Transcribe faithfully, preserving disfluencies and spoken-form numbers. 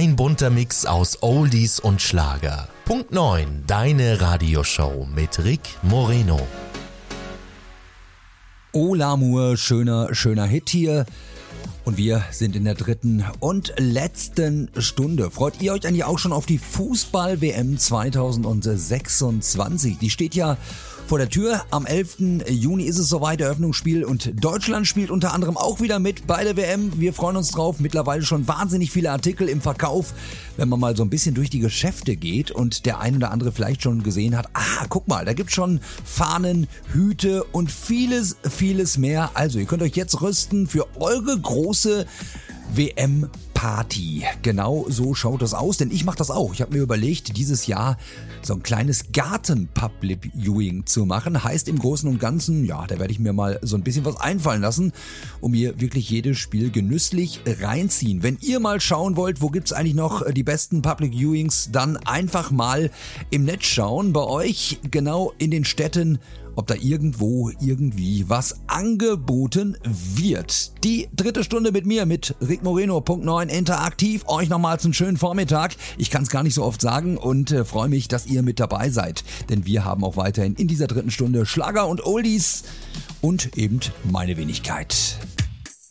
Ein bunter Mix aus Oldies und Schlager. Punkt neun, deine Radioshow mit Rick Moreno. Oh L'Amour, schöner, schöner Hit hier. Und wir sind in der dritten und letzten Stunde. Freut ihr euch eigentlich auch schon auf die Fußball-W M zwanzig sechsundzwanzig? Die steht ja vor der Tür. Am elften Juni ist es soweit, Eröffnungsspiel, und Deutschland spielt unter anderem auch wieder mit bei der W M. Wir freuen uns drauf. Mittlerweile schon wahnsinnig viele Artikel im Verkauf. Wenn man mal so ein bisschen durch die Geschäfte geht und der ein oder andere vielleicht schon gesehen hat, ah, guck mal, da gibt's schon Fahnen, Hüte und vieles, vieles mehr. Also ihr könnt euch jetzt rüsten für eure große W M-Party. Genau so schaut das aus, denn ich mache das auch. Ich habe mir überlegt, dieses Jahr so ein kleines Garten-Public-Viewing zu machen. Heißt im Großen und Ganzen, ja, da werde ich mir mal so ein bisschen was einfallen lassen und mir wirklich jedes Spiel genüsslich reinziehen. Wenn ihr mal schauen wollt, wo gibt's eigentlich noch die besten Public Viewings, dann einfach mal im Netz schauen. Bei euch genau in den Städten, ob da irgendwo irgendwie was angeboten wird. Die dritte Stunde mit mir, mit Rick Moreno, Punkt neun, interaktiv. Euch nochmals einen schönen Vormittag. Ich kann es gar nicht so oft sagen und äh, freue mich, dass ihr mit dabei seid. Denn wir haben auch weiterhin in dieser dritten Stunde Schlager und Oldies und eben meine Wenigkeit.